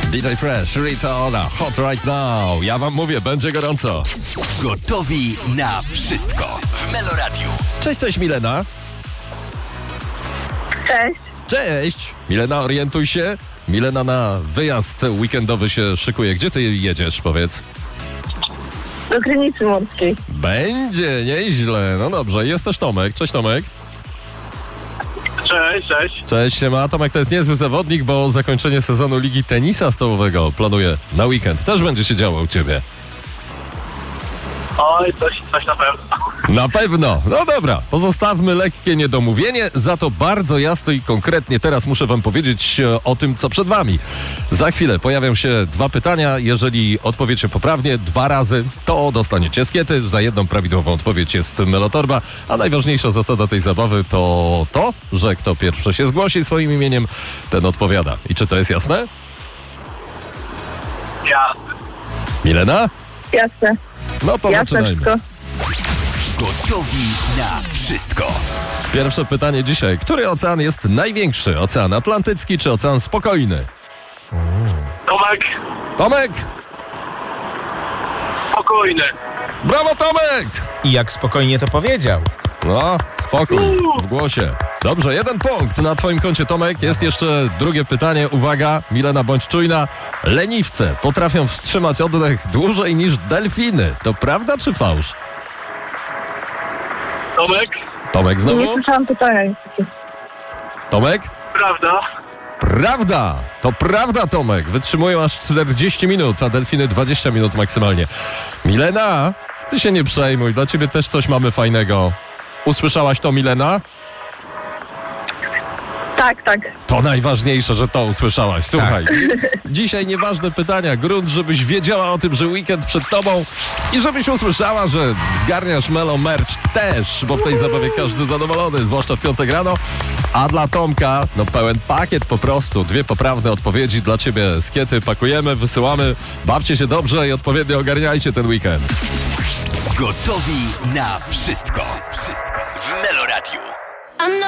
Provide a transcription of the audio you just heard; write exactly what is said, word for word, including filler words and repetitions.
D J Fresh, Rita Ora, Hot Right Now. Ja wam mówię, będzie gorąco. Gotowi na wszystko w Meloradiu. Cześć, cześć Milena. Cześć. Cześć. Milena, orientuj się. Milena na wyjazd weekendowy się szykuje. Gdzie ty jedziesz, powiedz? Do Krynicy Morskiej. Będzie, nieźle. No dobrze, jest też Tomek. Cześć Tomek. Cześć, cześć. Cześć, siema. Tomek to jest niezły zawodnik, bo zakończenie sezonu Ligi Tenisa Stołowego planuje na weekend. Też będzie się działo u ciebie. Oj, coś, coś na pewno. Na pewno. No dobra, pozostawmy lekkie niedomówienie, za to bardzo jasno i konkretnie teraz muszę wam powiedzieć o tym, co przed wami. Za chwilę pojawią się dwa pytania. Jeżeli odpowiecie poprawnie dwa razy, to dostaniecie skiety. Za jedną prawidłową odpowiedź jest melotorba, a najważniejsza zasada tej zabawy to to, że kto pierwszy się zgłosi swoim imieniem, ten odpowiada. I czy to jest jasne? Jasne. Milena? Jasne. No to Jasne zaczynajmy. wszystko. Gotowi na wszystko. Pierwsze pytanie dzisiaj. Który ocean jest największy? Ocean Atlantycki czy Ocean Spokojny? Tomek, Tomek! spokojny. Brawo, Tomek! I jak spokojnie to powiedział. No, spokój w głosie. Dobrze, jeden punkt na twoim koncie, Tomek. Jest jeszcze drugie pytanie. Uwaga, Milena, bądź czujna. Leniwce potrafią wstrzymać oddech dłużej niż delfiny. To prawda czy fałsz? Tomek, Tomek Nie znowu? słyszałam pytania niestety. Tomek? prawda? Prawda! To prawda, Tomek. Wytrzymują aż czterdzieści minut, a delfiny dwadzieścia minut maksymalnie. Milena, ty się nie przejmuj. Dla ciebie też coś mamy fajnego. Usłyszałaś to, Milena? Tak, tak. To najważniejsze, że to usłyszałaś. Słuchaj, dzisiaj nieważne pytania. Grunt, żebyś wiedziała o tym, że weekend przed tobą i żebyś usłyszała, że zgarniasz Melo Merch też, bo w tej zabawie każdy zadowolony, zwłaszcza w piątek rano. A dla Tomka, no pełen pakiet po prostu. Dwie poprawne odpowiedzi dla ciebie. Skiety pakujemy, wysyłamy. Bawcie się dobrze i odpowiednio ogarniajcie ten weekend. Gotowi na wszystko w Meloradiu.